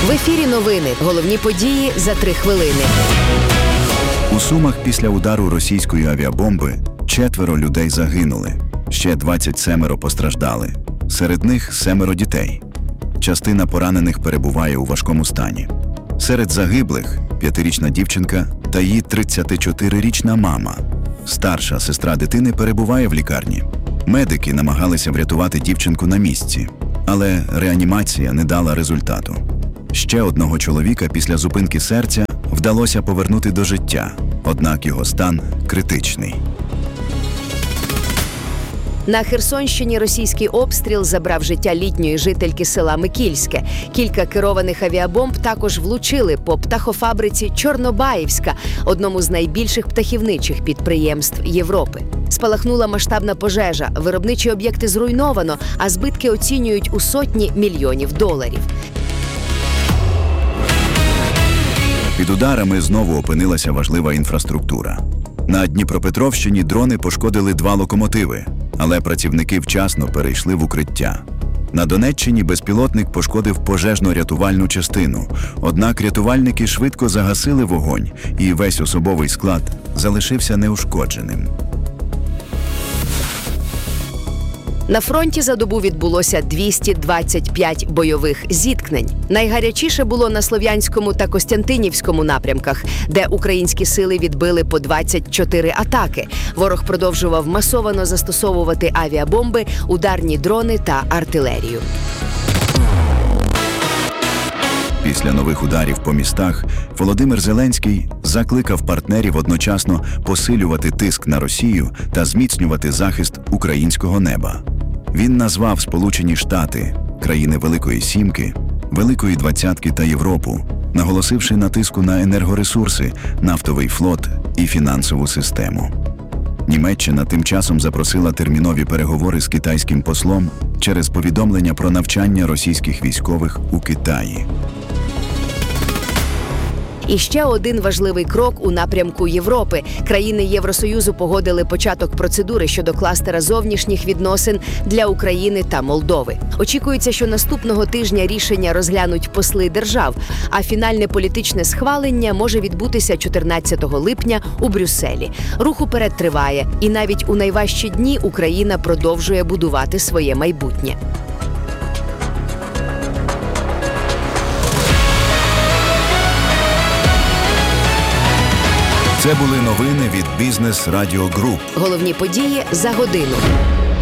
В ефірі новини. Головні події за 3 хвилини. У Сумах після удару російської авіабомби 4 людей загинули. Ще 27 постраждали. Серед них 7 дітей. Частина поранених перебуває у важкому стані. Серед загиблих 5-річна дівчинка та її 34-річна мама. Старша сестра дитини перебуває в лікарні. Медики намагалися врятувати дівчинку на місці, але реанімація не дала результату. Ще одного чоловіка після зупинки серця вдалося повернути до життя, однак його стан критичний. На Херсонщині російський обстріл забрав життя літньої жительки села Микільське. Кілька керованих авіабомб також влучили по птахофабриці «Чорнобаївська», одному з найбільших птахівничих підприємств Європи. Спалахнула масштабна пожежа, виробничі об'єкти зруйновано, а збитки оцінюють у сотні мільйонів доларів. Під ударами знову опинилася важлива інфраструктура. На Дніпропетровщині дрони пошкодили 2 локомотиви, але працівники вчасно перейшли в укриття. На Донеччині безпілотник пошкодив пожежно-рятувальну частину, однак рятувальники швидко загасили вогонь, і весь особовий склад залишився неушкодженим. На фронті за добу відбулося 225 бойових зіткнень. Найгарячіше було на Слов'янському та Костянтинівському напрямках, де українські сили відбили по 24 атаки. Ворог продовжував масовано застосовувати авіабомби, ударні дрони та артилерію. Після нових ударів по містах Володимир Зеленський закликав партнерів одночасно посилювати тиск на Росію та зміцнювати захист українського неба. Він назвав Сполучені Штати, країни Великої Сімки, Великої Двадцятки та Європу, наголосивши на тиску на енергоресурси, нафтовий флот і фінансову систему. Німеччина тим часом запросила термінові переговори з китайським послом через повідомлення про навчання російських військових у Китаї. І ще один важливий крок у напрямку Європи. Країни Євросоюзу погодили початок процедури щодо кластера зовнішніх відносин для України та Молдови. Очікується, що наступного тижня рішення розглянуть посли держав, а фінальне політичне схвалення може відбутися 14 липня у Брюсселі. Рух уперед триває, і навіть у найважчі дні Україна продовжує будувати своє майбутнє. Це були новини від Бізнес Радіо Груп. Головні події за годину.